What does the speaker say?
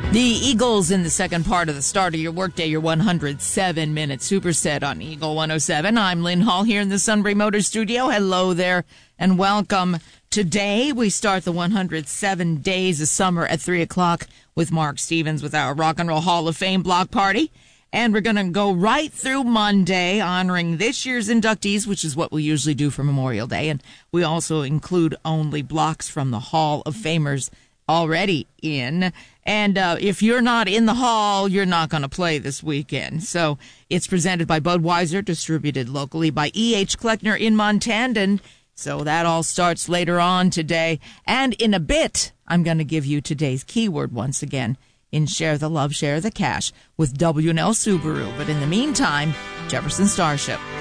The Eagles in the second part of the start of your workday, your 107-minute superset on Eagle 107. I'm Lynn Hall here in the Sunbury Motors studio. Hello there and welcome. Today we start the 107 days of summer at 3 o'clock with Mark Stevens with our Rock and Roll Hall of Fame block party. And we're going to go right through Monday honoring this year's inductees, which is what we usually do for Memorial Day. And we also include only blocks from the Hall of Famers already in. And if you're not in the hall, you're not going to play this weekend. So it's presented by Budweiser, distributed locally by E.H. Kleckner in Montandon. So that all starts later on today. And in a bit, I'm going to give you today's keyword once again in Share the Love, Share the Cash with W&L Subaru. But in the meantime, Jefferson Starship.